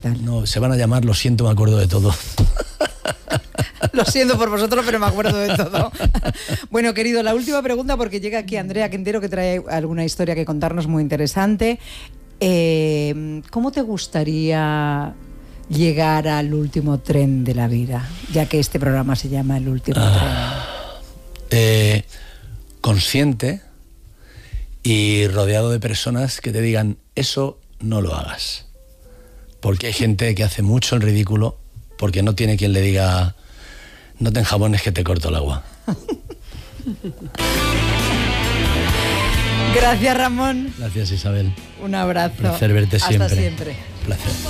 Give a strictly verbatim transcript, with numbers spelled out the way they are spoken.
No, se van a llamar Lo siento, me acuerdo de todo. Lo siento por vosotros, pero me acuerdo de todo. Bueno, querido, la última pregunta, porque llega aquí Andrea Quintero, que trae alguna historia que contarnos muy interesante. Eh, ¿Cómo te gustaría llegar al último tren de la vida? Ya que este programa se llama El último ah, tren. Eh, consciente y rodeado de personas que te digan, eso no lo hagas. Porque hay gente que hace mucho el ridículo porque no tiene quien le diga, no te enjabones que te corto el agua. Gracias, Ramón. Gracias, Isabel. Un abrazo. Un placer verte siempre. Hasta siempre. Placer.